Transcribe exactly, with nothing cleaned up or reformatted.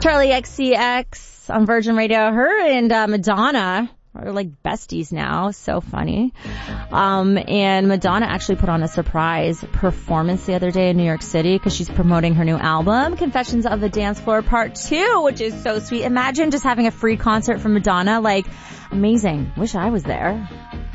Charlie X C X on Virgin Radio. Her and uh, Madonna are like besties now. So funny. Um, and Madonna actually put on a surprise performance the other day in New York City because she's promoting her new album, Confessions of the Dance Floor Part two, which is so sweet. Imagine just having a free concert from Madonna. Like, amazing. Wish I was there.